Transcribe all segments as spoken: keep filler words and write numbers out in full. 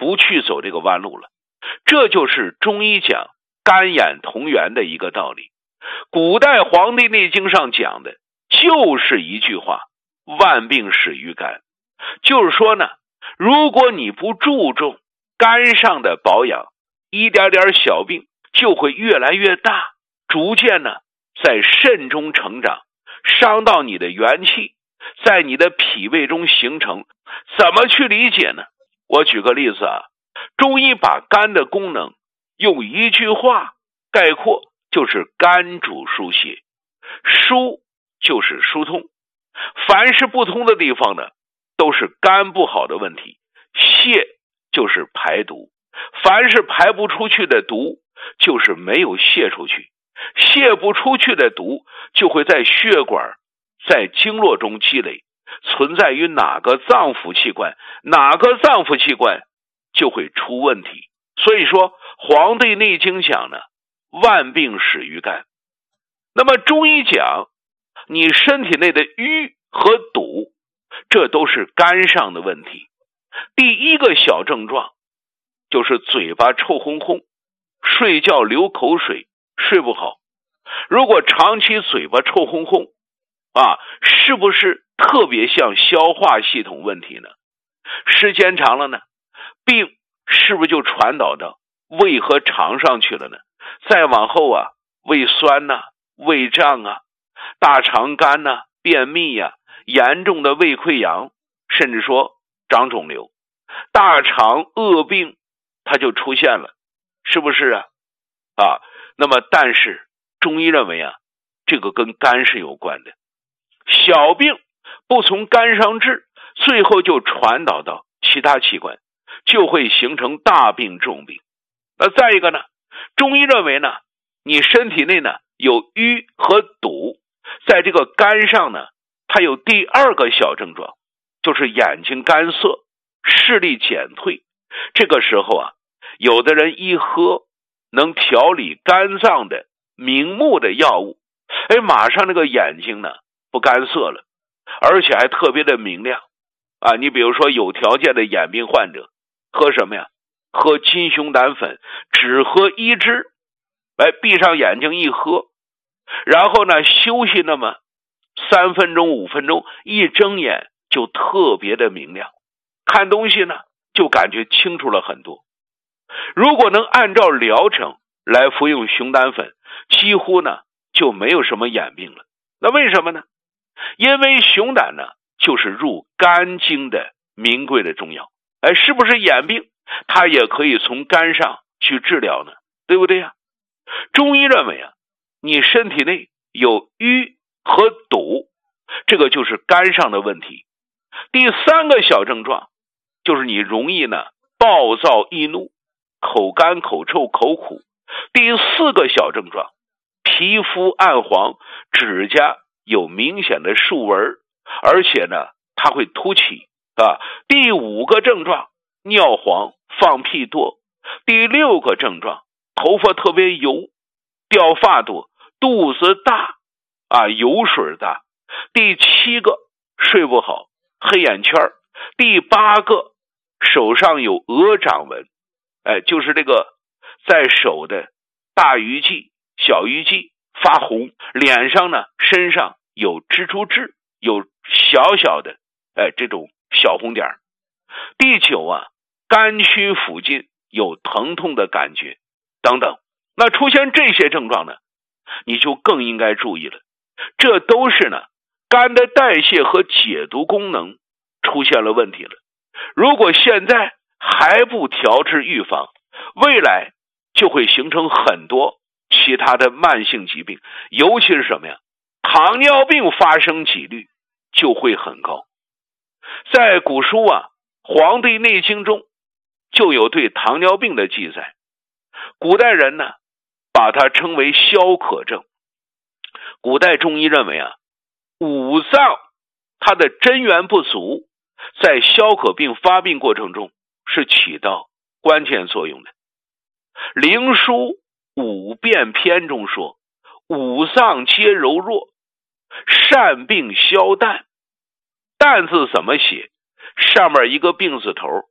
不去走这个弯路了。这就是中医讲肝眼同源的一个道理。古代《黄帝内经》上讲的就是一句话，万病始于肝。就是说呢，如果你不注重肝上的保养，一点点小病就会越来越大，逐渐呢在肾中成长，伤到你的元气，在你的脾胃中形成。怎么去理解呢？我举个例子啊，中医把肝的功能用一句话概括，就是肝主疏泄。疏就是疏通，凡是不通的地方呢，都是肝不好的问题。泄就是排毒，凡是排不出去的毒，就是没有泄出去。泄不出去的毒就会在血管在经络中积累，存在于哪个脏腑器官，哪个脏腑器官就会出问题。所以说《黄帝内经》讲呢，万病始于肝。那么中医讲你身体内的瘀和堵，这都是肝上的问题。第一个小症状就是嘴巴臭烘烘，睡觉流口水，睡不好。如果长期嘴巴臭烘烘啊，是不是特别像消化系统问题呢？时间长了呢，病是不是就传导到胃和肠上去了呢？再往后啊，胃酸呐、啊、胃胀啊、大肠干呐、啊、便秘呀、啊、严重的胃溃疡，甚至说长肿瘤，大肠恶病它就出现了，是不是啊？啊，那么但是中医认为啊，这个跟肝是有关的。小病不从肝上治，最后就传导到其他器官，就会形成大病重病。那再一个呢，中医认为呢，你身体内呢有瘀和堵，在这个肝上呢，它有第二个小症状，就是眼睛干涩，视力减退。这个时候啊，有的人一喝能调理肝脏的明目的药物，哎，马上那个眼睛呢不干涩了，而且还特别的明亮啊！你比如说有条件的眼病患者，喝什么呀？喝金熊胆粉，只喝一支，哎，闭上眼睛一喝，然后呢休息那么三分钟五分钟，一睁眼就特别的明亮，看东西呢就感觉清楚了很多。如果能按照疗程来服用熊胆粉，几乎呢就没有什么眼病了。那为什么呢？因为熊胆呢就是入肝经的名贵的中药，哎，是不是眼病它也可以从肝上去治疗呢？对不对呀？中医认为啊，你身体内有瘀和堵，这个就是肝上的问题。第三个小症状就是你容易呢暴躁易怒，口干口臭口苦。第四个小症状，皮肤暗黄，指甲有明显的竖纹，而且呢它会凸起啊。第五个症状，尿黄放屁多。第六个症状，头发特别油，掉发多，肚子大啊，油水大。第七个，睡不好，黑眼圈。第八个，手上有鹅掌纹，哎，就是这个在手的大鱼际、小鱼际发红，脸上呢、身上有蜘蛛痣，有小小的哎这种小红点。第九啊，肝区附近有疼痛的感觉等等。那出现这些症状呢，你就更应该注意了，这都是呢肝的代谢和解毒功能出现了问题了。如果现在还不调治预防，未来就会形成很多其他的慢性疾病，尤其是什么呀？糖尿病发生几率就会很高。在古书啊《黄帝内经》中就有对糖尿病的记载，古代人呢把它称为消渴症。古代中医认为啊，五脏它的真元不足，在消渴病发病过程中是起到关键作用的。灵枢五变篇中说，五脏皆柔弱，善病消淡。淡字怎么写？上面一个病字头，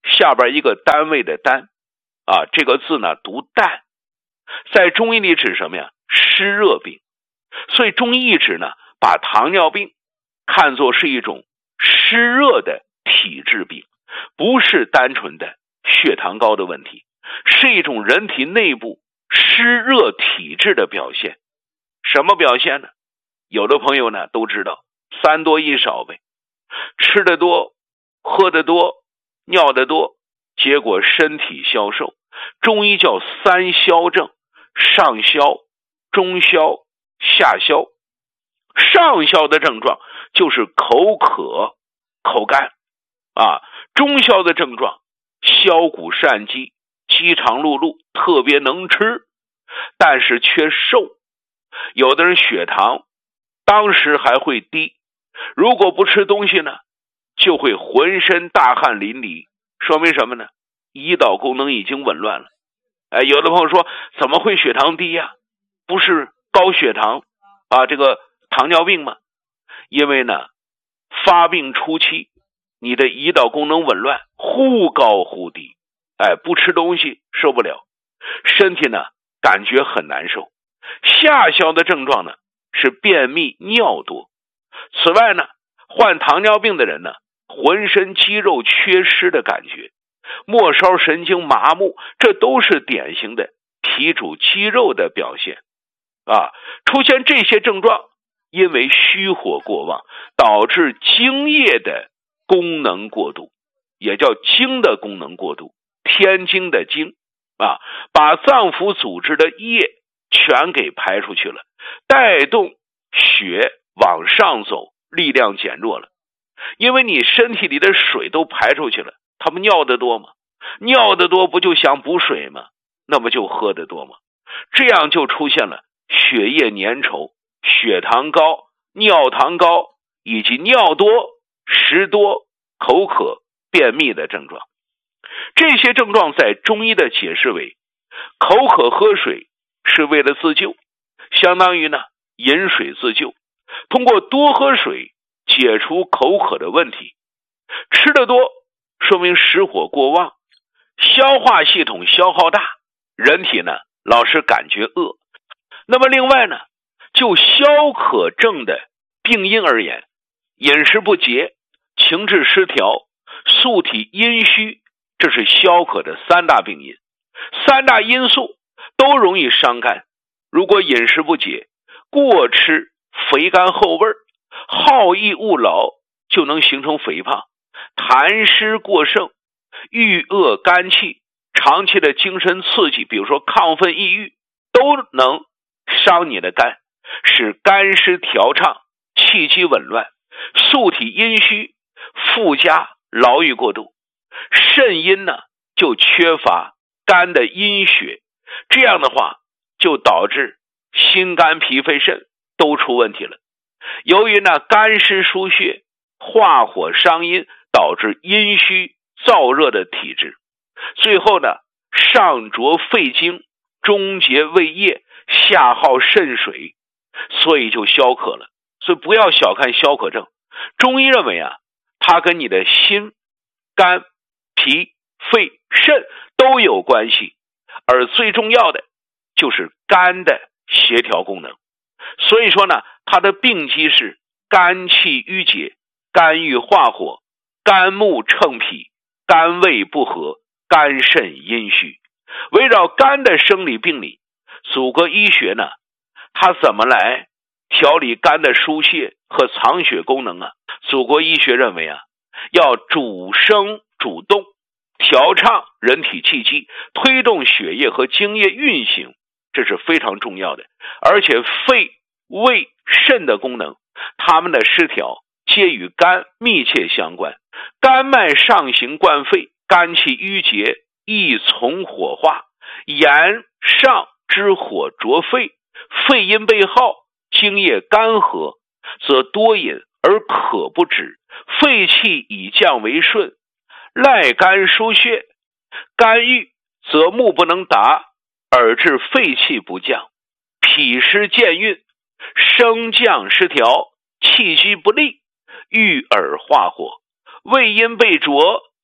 下边一个单位的单啊，这个字呢读淡，在中医里指什么呀？湿热病。所以中医一直呢把糖尿病看作是一种湿热的体质病，不是单纯的血糖高的问题，是一种人体内部湿热体质的表现。什么表现呢？有的朋友呢都知道三多一少呗，吃得多，喝得多，尿得多，结果身体消瘦。中医叫三消症，上消、中消、下消。上消的症状就是口渴、口干啊，中消的症状消谷善饥，饥肠辘辘，特别能吃，但是却瘦。有的人血糖当时还会低，如果不吃东西呢，就会浑身大汗淋漓，说明什么呢？胰岛功能已经紊乱了。哎，有的朋友说怎么会血糖低呀？不是高血糖啊，这个糖尿病吗？因为呢发病初期你的胰岛功能紊乱，忽高忽低，哎，不吃东西受不了，身体呢感觉很难受。下消的症状呢是便秘尿多。此外呢，患糖尿病的人呢浑身肌肉缺失的感觉，末梢神经麻木，这都是典型的体主肌肉的表现啊。出现这些症状，因为虚火过旺，导致精液的功能过度，也叫精的功能过度，天经的精啊，把脏腑组织的液全给排出去了，带动血往上走，力量减弱了。因为你身体里的水都排出去了，他们尿得多吗？尿得多不就想补水吗？那么就喝得多吗？这样就出现了血液粘稠、血糖高、尿糖高以及尿多、食多、口渴、便秘的症状。这些症状在中医的解释为，口渴喝水是为了自救，相当于呢饮水自救，通过多喝水解除口渴的问题。吃得多说明实火过旺，消化系统消耗大，人体呢老是感觉饿。那么另外呢，就消渴症的病因而言，饮食不节、情志失调、素体阴虚，这是消渴的三大病因。三大因素都容易伤肝。如果饮食不节，过吃肥甘厚味，好逸恶劳，就能形成肥胖。痰湿过盛，郁恶肝气，长期的精神刺激，比如说亢奋抑郁，都能伤你的肝，使肝湿调畅，气机紊乱，素体阴虚，附加劳郁过度。肾阴呢就缺乏肝的阴血，这样的话就导致心肝脾肺肾都出问题了。由于呢肝湿疏血，化火伤阴，导致阴虚燥热的体质，最后呢上浊肺经，中结胃液，下耗肾水，所以就消渴了。所以不要小看消渴症，中医认为啊，它跟你的心、肝、脾、肺、肾都有关系，而最重要的就是肝的协调功能。所以说呢，它的病机是肝气郁结、肝郁化火、肝木乘脾、肝胃不和、肝肾阴虚。围绕肝的生理病理，祖国医学呢，它怎么来调理肝的疏泄和藏血功能啊？祖国医学认为啊，要主升主动，调畅人体气机，推动血液和精液运行，这是非常重要的。而且肺、胃、肾的功能，它们的失调皆与肝密切相关。肝脉上行灌肺，肝气郁结，易从火化，炎上之火灼肺，肺阴被耗，精液干涸，则多饮而渴不止，肺气以降为顺，赖肝疏血，肝郁则目不能达，而致肺气不降，脾湿健运，升降失调，气机不利，郁而化火，胃阴被灼，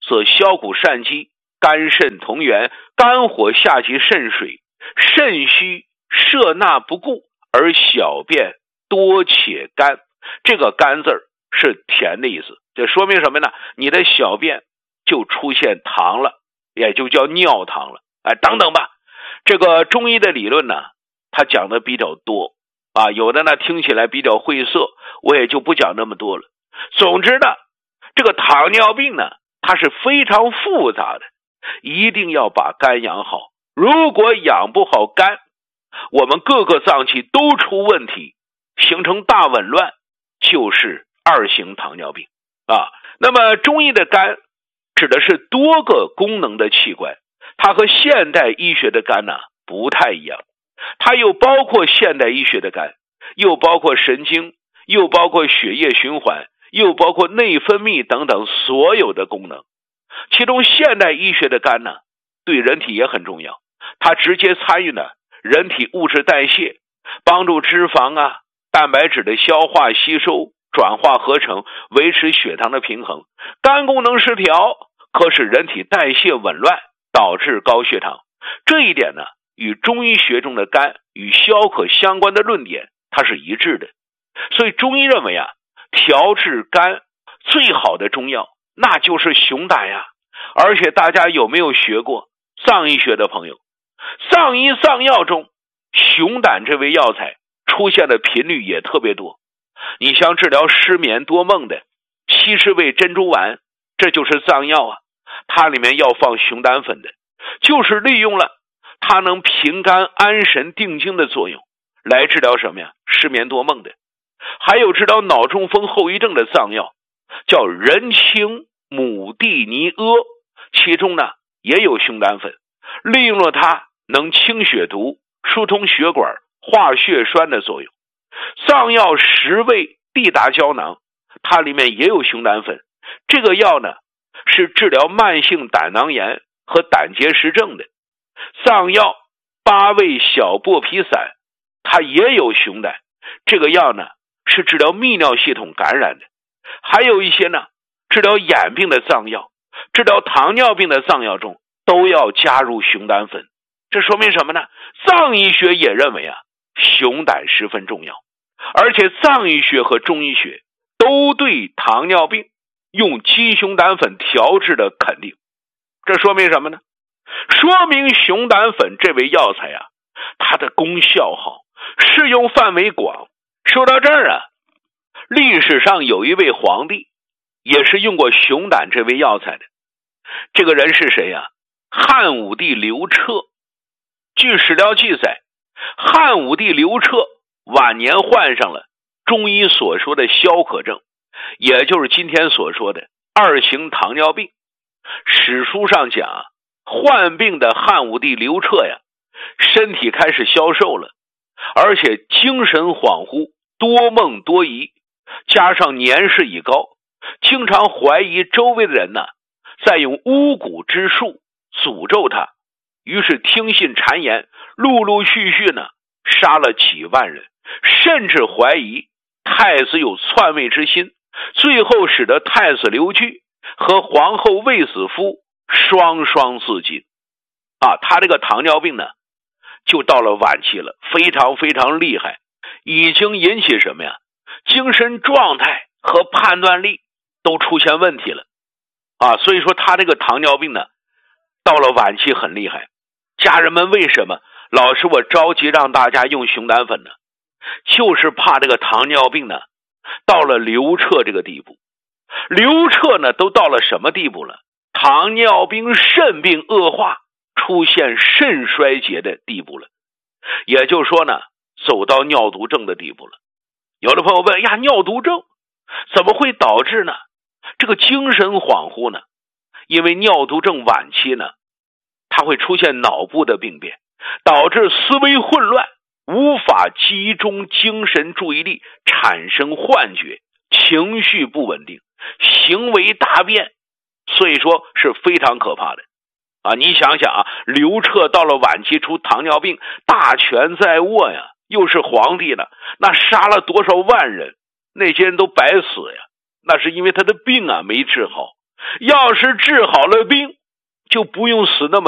则消谷疝积，肝肾同源，肝火下及肾水，肾虚摄纳不顾，而小便多且干。这个干字是甜的意思，这说明什么呢？你的小便就出现糖了，也就叫尿糖了，哎，等等吧。这个中医的理论呢，它讲的比较多啊，有的呢听起来比较晦涩，我也就不讲那么多了。总之呢，这个糖尿病呢，它是非常复杂的，一定要把肝养好。如果养不好肝，我们各个脏器都出问题，形成大紊乱，就是二型糖尿病啊。那么中医的肝指的是多个功能的器官，它和现代医学的肝呢不太一样，它又包括现代医学的肝，又包括神经，又包括血液循环，又包括内分泌等等所有的功能。其中现代医学的肝呢，对人体也很重要，它直接参与了人体物质代谢，帮助脂肪啊、蛋白质的消化吸收、转化合成，维持血糖的平衡。肝功能失调可使人体代谢紊乱，导致高血糖。这一点呢，与中医学中的肝与消渴相关的论点它是一致的。所以中医认为啊，调治肝最好的中药那就是熊胆呀。而且大家有没有学过藏医学的朋友，藏医藏药中熊胆这味药材出现的频率也特别多。你像治疗失眠多梦的七十味珍珠丸，这就是藏药啊，它里面要放熊胆粉的，就是利用了它能平肝安神定惊的作用，来治疗什么呀？失眠多梦的。还有治疗脑中风后遗症的藏药叫人参母地尼阿，其中呢也有熊胆粉，利用了它能清血毒、疏通血管、化血栓的作用。藏药十味地达胶囊，它里面也有熊胆粉，这个药呢是治疗慢性胆囊炎和胆结石症的。藏药八味小剥皮散，它也有熊胆，这个药呢是治疗泌尿系统感染的。还有一些呢治疗眼病的藏药，治疗糖尿病的藏药中都要加入熊胆粉。这说明什么呢？藏医学也认为啊，熊胆十分重要，而且藏医学和中医学都对糖尿病用鸡熊胆粉调制的肯定。这说明什么呢？说明熊胆粉这味药材啊，它的功效好，适用范围广。说到这儿啊，历史上有一位皇帝也是用过熊胆这味药材的，这个人是谁呀、啊？汉武帝刘彻。据史料记载，汉武帝刘彻晚年患上了中医所说的消渴症，也就是今天所说的二型糖尿病。史书上讲啊，患病的汉武帝刘彻呀，身体开始消瘦了，而且精神恍惚，多梦多疑，加上年事已高，经常怀疑周围的人呢在用巫蛊之术诅咒他，于是听信谗言，陆陆续续呢杀了几万人，甚至怀疑太子有篡位之心，最后使得太子刘据和皇后卫子夫双双自尽啊。他这个糖尿病呢就到了晚期了，非常非常厉害，已经引起什么呀？精神状态和判断力都出现问题了啊。所以说他这个糖尿病呢到了晚期很厉害。家人们为什么老是我着急让大家用熊胆粉呢？就是怕这个糖尿病呢到了刘彻这个地步。刘彻呢都到了什么地步了？糖尿病肾病恶化，出现肾衰竭的地步了，也就是说呢走到尿毒症的地步了。有的朋友问呀，尿毒症怎么会导致呢这个精神恍惚呢？因为尿毒症晚期呢它会出现脑部的病变，导致思维混乱，无法集中精神注意力，产生幻觉，情绪不稳定，行为大变，所以说是非常可怕的啊！你想想啊，刘彻到了晚期出糖尿病，大权在握呀，又是皇帝呢，那杀了多少万人，那些人都白死呀，那是因为他的病啊没治好。 要是治好了病，就不用死那么